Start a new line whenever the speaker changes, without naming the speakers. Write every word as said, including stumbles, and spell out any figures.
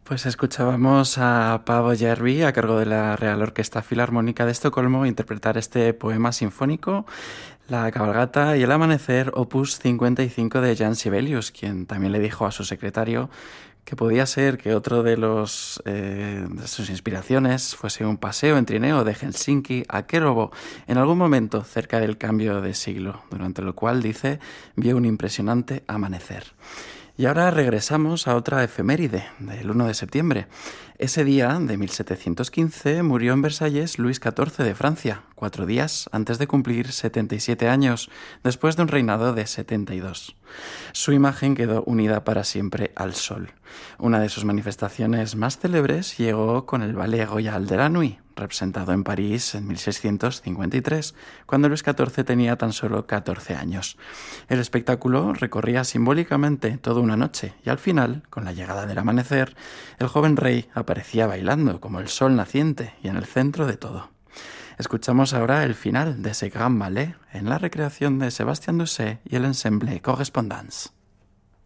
Pues escuchábamos a Paavo Järvi, a cargo de la Real Orquesta Filarmónica de Estocolmo, interpretar este poema sinfónico, La cabalgata y el amanecer, opus cincuenta y cinco de Jan Sibelius, quien también le dijo a su secretario que podía ser que otro de, los, eh, de sus inspiraciones fuese un paseo en trineo de Helsinki a Kerovo en algún momento cerca del cambio de siglo, durante lo cual, dice, vio un impresionante amanecer. Y ahora regresamos a otra efeméride, del uno de septiembre. Ese día, de mil setecientos quince, murió en Versalles Luis catorce de Francia, cuatro días antes de cumplir setenta y siete años, después de un reinado de setenta y dos. Su imagen quedó unida para siempre al sol. Una de sus manifestaciones más célebres llegó con el Ballet Royal de la Nuit, representado en París en mil seiscientos cincuenta y tres, cuando Luis catorce tenía tan solo catorce años. El espectáculo recorría simbólicamente toda una noche y al final, con la llegada del amanecer, el joven rey aparecía bailando como el sol naciente y en el centro de todo. Escuchamos ahora el final de ese gran ballet en la recreación de Sébastien Doucet y el ensemble Correspondance.